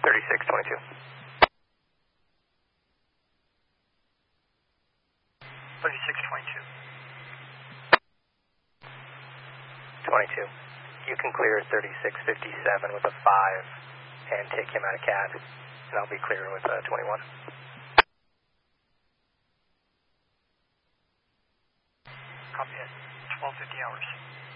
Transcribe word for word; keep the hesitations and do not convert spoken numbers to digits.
thirty-six twenty-two. thirty-six twenty-two. twenty-two. You can clear thirty-six fifty-seven with a five and take him out of C A D, and I'll be clear with uh, twenty-one. Copy it. twelve fifty hours.